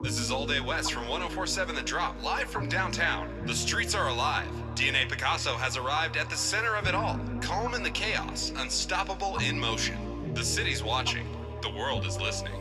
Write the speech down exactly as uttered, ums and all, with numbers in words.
This is All Day West from one oh four point seven The Drop, live from downtown. The streets are alive. D N A Picasso has arrived at the center of it all, calm in the chaos, unstoppable in motion. The city's watching. The world is listening.